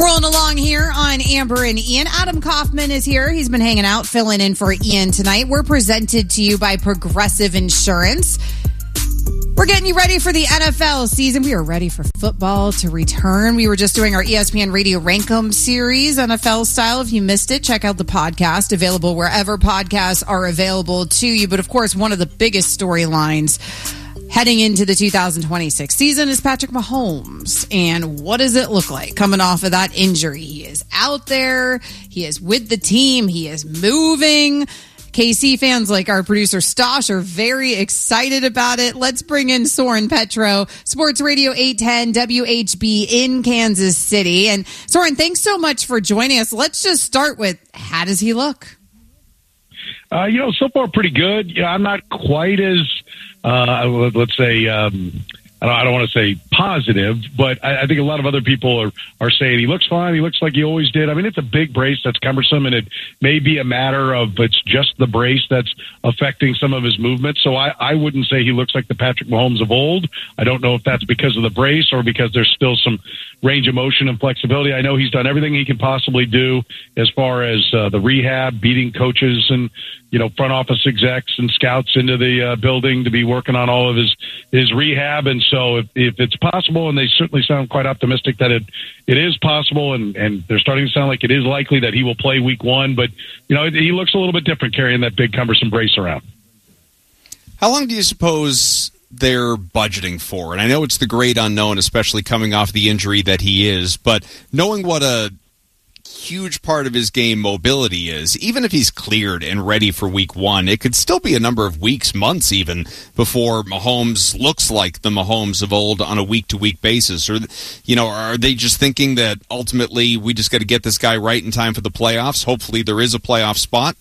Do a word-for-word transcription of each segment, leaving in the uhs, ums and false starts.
Rolling along here on Amber and Ian. Adam Kaufman is here. He's been hanging out, filling in for Ian tonight. We're presented to you by Progressive Insurance. We're getting you ready for the N F L season. We are ready for football to return. We were just doing our E S P N Radio Rankum series, N F L style. If you missed it, check out the podcast, available wherever podcasts are available to you. But of course, one of the biggest storylines heading into the two thousand twenty-six season is Patrick Mahomes. And what does it look like coming off of that injury? He is out there. He is with the team. He is moving. K C fans like our producer Stosh are very excited about it. Let's bring in Soren Petro, Sports Radio eight ten W H B in Kansas City. And Soren, thanks so much for joining us. Let's just start with, how does he look? Uh, you know, so far pretty good. Yeah, I'm not quite as, uh, let's say, um, I don't, I don't want to say positive, but I, I think a lot of other people are, are saying he looks fine. He looks like he always did. I mean, it's a big brace that's cumbersome, and it may be a matter of it's just the brace that's affecting some of his movement. So I, I wouldn't say he looks like the Patrick Mahomes of old. I don't know if that's because of the brace or because there's still some range of motion and flexibility. I know he's done everything he can possibly do as far as uh, the rehab, beating coaches and, you know, front office execs and scouts into the uh, building to be working on all of his, his rehab. And so if, if it's possible, and they certainly sound quite optimistic that it, it is possible, and, and they're starting to sound like it is likely that he will play week one, but, you know, he looks a little bit different carrying that big cumbersome brace around. How long do you suppose they're budgeting for? And I know it's the great unknown, especially coming off the injury that he is, but knowing what a huge part of his game mobility is, even if he's cleared and ready for week one, it could still be a number of weeks, months even, before Mahomes looks like the Mahomes of old on a week-to-week basis. Or, you know, are they just thinking that ultimately we just got to get this guy right in time for the playoffs? Hopefully there is a playoff spot.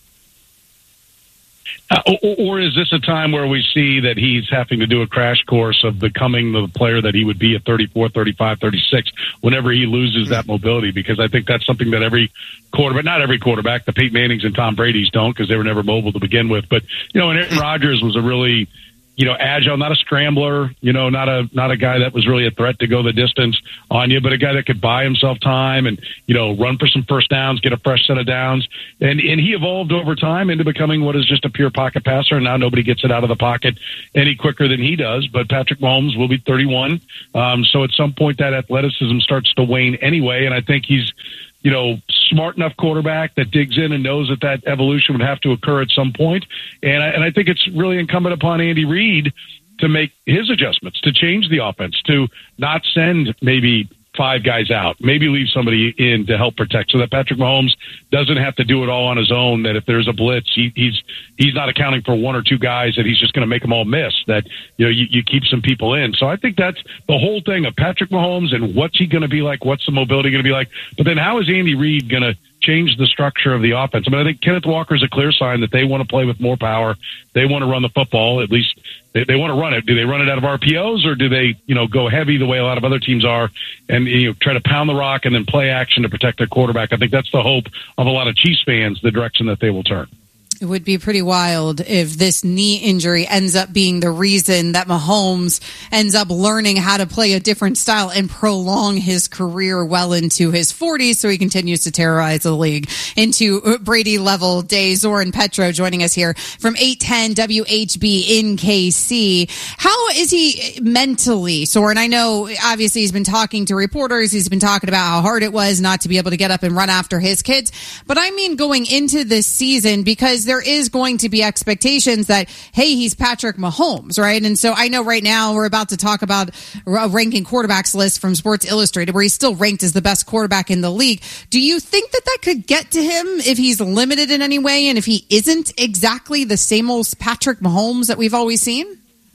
Uh, or, or is this a time where we see that he's having to do a crash course of becoming the player that he would be at thirty-four, thirty-five, thirty-six whenever he loses that mobility? Because I think that's something that every quarterback, not every quarterback, the Peyton Mannings and Tom Brady's don't, because they were never mobile to begin with. But, you know, and Aaron Rodgers was a really, you know, agile, not a scrambler, you know, not a not a guy that was really a threat to go the distance on you, but a guy that could buy himself time and, you know, run for some first downs, get a fresh set of downs. And and he evolved over time into becoming what is just a pure pocket passer, and now nobody gets it out of the pocket any quicker than he does. But Patrick Mahomes will be thirty-one, um, so at some point that athleticism starts to wane anyway, and I think he's, you know, smart enough quarterback that digs in and knows that that evolution would have to occur at some point. And I, and I think it's really incumbent upon Andy Reid to make his adjustments, to change the offense, to not send maybe five guys out, maybe leave somebody in to help protect so that Patrick Mahomes doesn't have to do it all on his own, that if there's a blitz, he, he's he's not accounting for one or two guys that he's just going to make them all miss, that, you know, you, you keep some people in. So I think that's the whole thing of Patrick Mahomes and what's he going to be like, what's the mobility going to be like. But then how is Andy Reid going to change the structure of the offense? I mean, I think Kenneth Walker is a clear sign that they want to play with more power. They want to run the football, at least they, they want to run it. Do they run it out of R P Os, or do they, you know, go heavy the way a lot of other teams are and, you know, try to pound the rock and then play action to protect their quarterback? I think that's the hope of a lot of Chiefs fans, the direction that they will turn. It would be pretty wild if this knee injury ends up being the reason that Mahomes ends up learning how to play a different style and prolong his career well into his forties, so he continues to terrorize the league into Brady-level days. Soren Petro joining us here from eight ten W H B in K C. How is he mentally, Soren? I know, obviously, he's been talking to reporters. He's been talking about how hard it was not to be able to get up and run after his kids. But I mean going into this season, because there is going to be expectations that, hey, he's Patrick Mahomes, right? And so I know right now we're about to talk about a ranking quarterbacks list from Sports Illustrated where he's still ranked as the best quarterback in the league. Do you think that that could get to him if he's limited in any way and if he isn't exactly the same old Patrick Mahomes that we've always seen?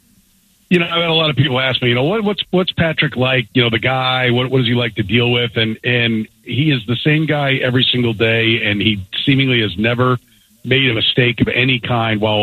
You know, I've had a lot of people ask me, you know, what, what's what's Patrick like? You know, the guy, what what does he like to deal with? And and he is the same guy every single day, and he seemingly has never made a mistake of any kind while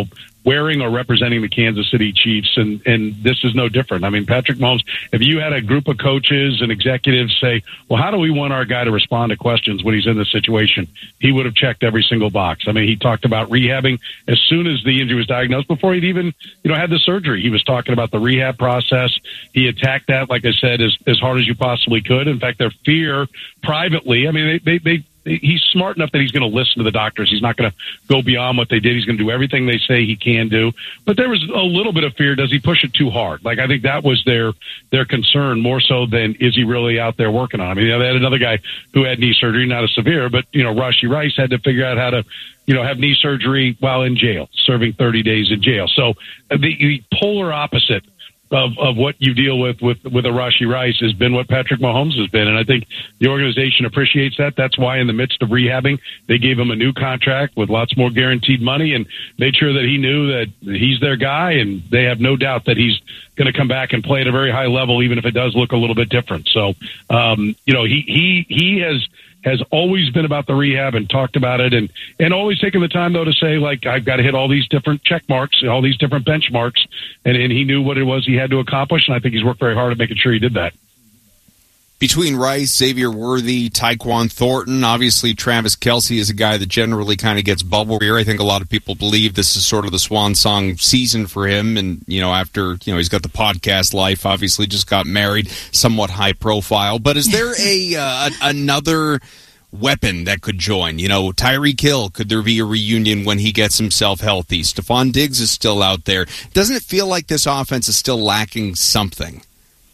wearing or representing the Kansas City Chiefs, and, and this is no different. I mean, Patrick Mahomes, if you had a group of coaches and executives say, well, how do we want our guy to respond to questions when he's in this situation? He would have checked every single box. I mean, he talked about rehabbing as soon as the injury was diagnosed, before he'd even, you know, had the surgery. He was talking about the rehab process. He attacked that, like I said, as, as hard as you possibly could. In fact, their fear privately, I mean, they, they, they he's smart enough that he's going to listen to the doctors. He's not going to go beyond what they did. He's going to do everything they say he can do. But there was a little bit of fear. Does he push it too hard? Like, I think that was their their concern, more so than is he really out there working on it. I mean, you know, they had another guy who had knee surgery, not as severe, but, you know, Rashee Rice had to figure out how to, you know, have knee surgery while in jail, serving thirty days in jail. So the, the polar opposite Of, of what you deal with with with a Rashee Rice has been what Patrick Mahomes has been, and I think the organization appreciates that. That's why, in the midst of rehabbing, they gave him a new contract with lots more guaranteed money, and made sure that he knew that he's their guy, and they have no doubt that he's going to come back and play at a very high level, even if it does look a little bit different. So, um, you know, he he he has. has always been about the rehab and talked about it, and, and always taken the time, though, to say, like, I've got to hit all these different check marks, all these different benchmarks, and, and he knew what it was he had to accomplish, and I think he's worked very hard at making sure he did that. Between Rice, Xavier Worthy, Tyquan Thornton, obviously Travis Kelce is a guy that generally kind of gets bubble here. I think a lot of people believe this is sort of the swan song season for him. And, you know, after, you know, he's got the podcast life, obviously just got married, somewhat high profile. But is there a uh, another weapon that could join? You know, Tyreek Hill, could there be a reunion when he gets himself healthy? Stephon Diggs is still out there. Doesn't it feel like this offense is still lacking something?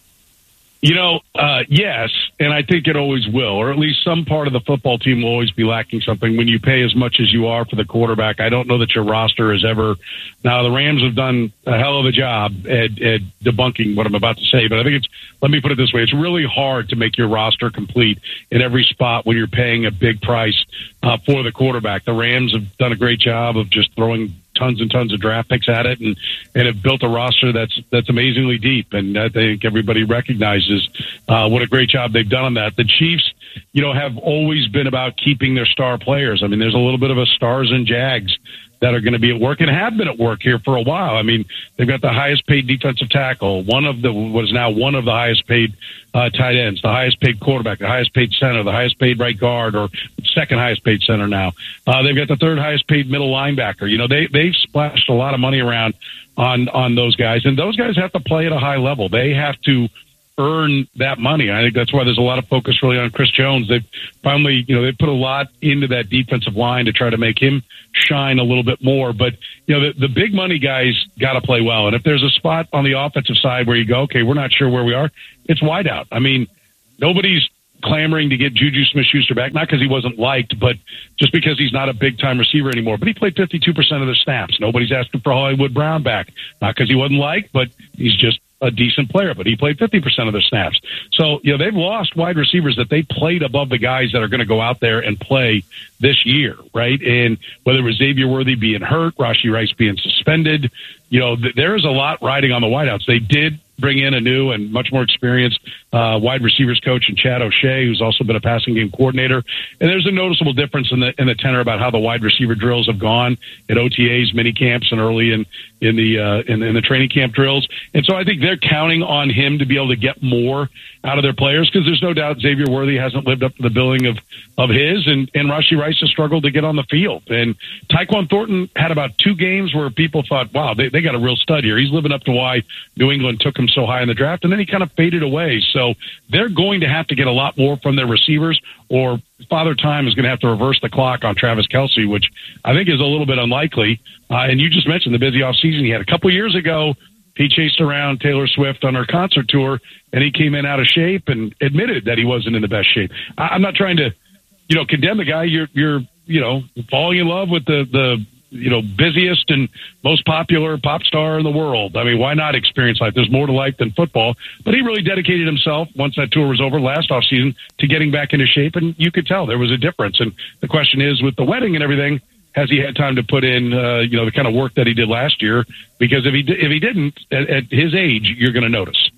You know, uh, yes, and I think it always will, or at least some part of the football team will always be lacking something. When you pay as much as you are for the quarterback, I don't know that your roster is ever. Now, the Rams have done a hell of a job at, at debunking what I'm about to say, but I think it's, let me put it this way, it's really hard to make your roster complete in every spot when you're paying a big price uh, for the quarterback. The Rams have done a great job of just throwing tons and tons of draft picks at it, and, and have built a roster that's that's amazingly deep. And I think everybody recognizes uh, what a great job they've done on that. The Chiefs, you know, have always been about keeping their star players. I mean, there's a little bit of a stars and Jags that are going to be at work and have been at work here for a while. I mean, they've got the highest paid defensive tackle, one of the, what is now one of the highest paid uh, tight ends, the highest paid quarterback, the highest paid center, the highest paid right guard, or second highest paid center now. Uh, they've got the third highest paid middle linebacker. You know, they, they've splashed a lot of money around on, on those guys, and those guys have to play at a high level. They have to earn that money. I think that's why there's a lot of focus really on Chris Jones. They've finally, you know, they put a lot into that defensive line to try to make him shine a little bit more. But, you know, the, the big money guys got to play well. And if there's a spot on the offensive side where you go, okay, we're not sure where we are, it's wide out. I mean, nobody's clamoring to get Juju Smith-Schuster back, not because he wasn't liked, but just because he's not a big-time receiver anymore. But he played fifty-two percent of the snaps. Nobody's asking for Hollywood Brown back, not because he wasn't liked, but he's just a decent player, but he played fifty percent of their snaps. So, you know, they've lost wide receivers that they played above the guys that are going to go out there and play this year, right? And whether it was Xavier Worthy being hurt, Rashee Rice being suspended, you know, th- there is a lot riding on the wideouts. They did bring in a new and much more experienced uh, wide receivers coach in Chad O'Shea, who's also been a passing game coordinator. And there's a noticeable difference in the in the tenor about how the wide receiver drills have gone at O T As, mini camps, and early in in the uh, in, in the training camp drills. And so I think they're counting on him to be able to get more out of their players, because there's no doubt Xavier Worthy hasn't lived up to the billing of of his, and and Rashee Rice has struggled to get on the field. And Tyquan Thornton had about two games where people thought, wow, they, they got a real stud here. He's living up to why New England took him so high in the draft, and then he kind of faded away. So they're going to have to get a lot more from their receivers, or Father Time is going to have to reverse the clock on Travis Kelce, which I think is a little bit unlikely. Uh, and you just mentioned the busy offseason he had. A couple years ago, he chased around Taylor Swift on her concert tour, and he came in out of shape and admitted that he wasn't in the best shape. I, I'm not trying to, you know, condemn the guy. You're, you're, you know, falling in love with the, the, you know, busiest and most popular pop star in the world. I mean, why not experience life? There's more to life than football. But he really dedicated himself, once that tour was over last offseason, to getting back into shape, and you could tell there was a difference. And the question is, with the wedding and everything, has he had time to put in, uh, you know, the kind of work that he did last year? Because if he if he didn't, at, at his age, you're going to notice.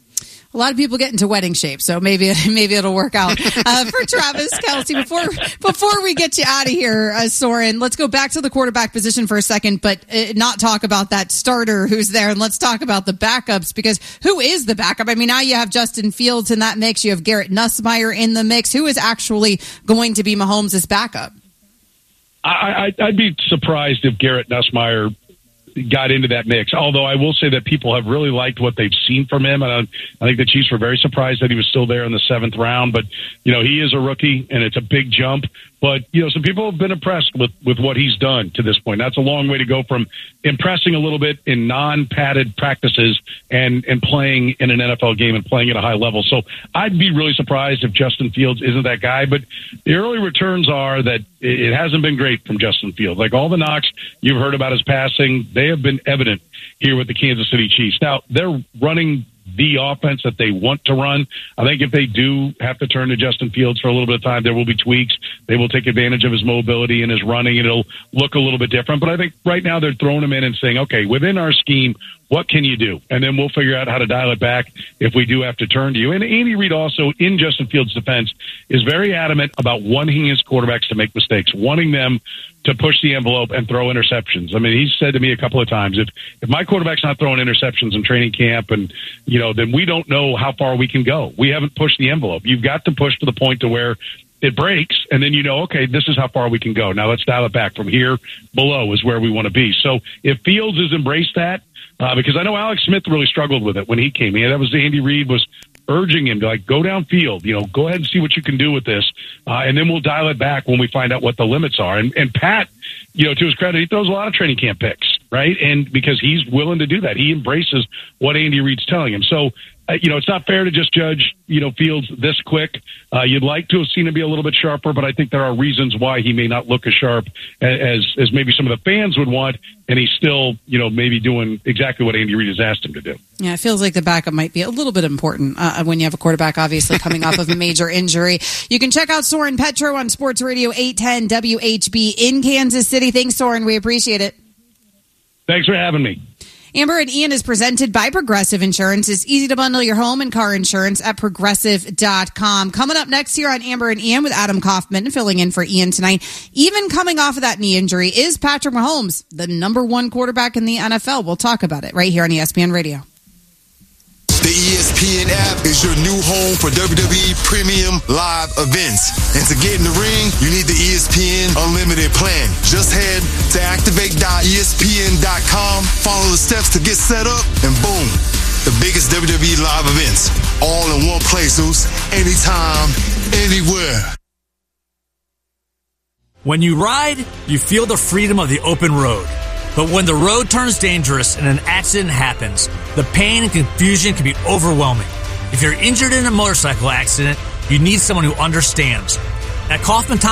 A lot of people get into wedding shape, so maybe maybe it'll work out. Uh, for Travis Kelce, before before we get you out of here, uh, Soren, let's go back to the quarterback position for a second, but uh, not talk about that starter who's there, and let's talk about the backups, because who is the backup? I mean, now you have Justin Fields in that mix. You have Garrett Nussmeier in the mix. Who is actually going to be Mahomes' backup? I, I, I'd be surprised if Garrett Nussmeier got into that mix. Although I will say that people have really liked what they've seen from him. And I, I think the Chiefs were very surprised that he was still there in the seventh round. But, you know, he is a rookie and it's a big jump. But, you know, some people have been impressed with, with what he's done to this point. That's a long way to go from impressing a little bit in non-padded practices and, and playing in an N F L game and playing at a high level. So I'd be really surprised if Justin Fields isn't that guy. But the early returns are that it hasn't been great from Justin Fields. Like all the knocks you've heard about his passing, they have been evident here with the Kansas City Chiefs. Now, they're running the offense that they want to run. I think if they do have to turn to Justin Fields for a little bit of time, there will be tweaks. They will take advantage of his mobility and his running, and it'll look a little bit different. But I think right now they're throwing him in and saying, okay, within our scheme, what can you do? And then we'll figure out how to dial it back if we do have to turn to you. And Andy Reid also, in Justin Fields' defense, is very adamant about wanting his quarterbacks to make mistakes, wanting them to push the envelope and throw interceptions. I mean, he's said to me a couple of times, if, if my quarterback's not throwing interceptions in training camp, and, you know, then we don't know how far we can go. We haven't pushed the envelope. You've got to push to the point to where it breaks, and then you know, okay, this is how far we can go. Now let's dial it back. From here below is where we want to be. So if Fields has embraced that, uh, because I know Alex Smith really struggled with it when he came in. That was Andy Reid was urging him to, like, go downfield, you know, go ahead and see what you can do with this. Uh, and then we'll dial it back when we find out what the limits are. And, and Pat, you know, to his credit, he throws a lot of training camp picks, right? And because he's willing to do that, he embraces what Andy Reid's telling him. So, uh, you know, it's not fair to just judge, you know, Fields this quick. Uh, you'd like to have seen him be a little bit sharper, but I think there are reasons why he may not look as sharp as, as maybe some of the fans would want. And he's still, you know, maybe doing exactly what Andy Reid has asked him to do. Yeah, it feels like the backup might be a little bit important uh, when you have a quarterback, obviously, coming off of a major injury. You can check out Soren Petro on Sports Radio eight ten W H B in Kansas City. Thanks, Soren. We appreciate it. Thanks for having me. Amber and Ian is presented by Progressive Insurance. It's easy to bundle your home and car insurance at progressive dot com. Coming up next here on Amber and Ian with Adam Kaufman filling in for Ian tonight. Even coming off of that knee injury, is Patrick Mahomes the number one quarterback in the N F L? We'll talk about it right here on E S P N Radio. The E S P N app is your new home for W W E Premium Live events. And to get in the ring, you need the E S P N Unlimited plan. Just head to activate dot E S P N dot com, follow the steps to get set up, and boom, the biggest W W E live events, all in one place, anytime, anywhere. When you ride, you feel the freedom of the open road. But when the road turns dangerous and an accident happens, the pain and confusion can be overwhelming. If you're injured in a motorcycle accident, you need someone who understands. At Kaufman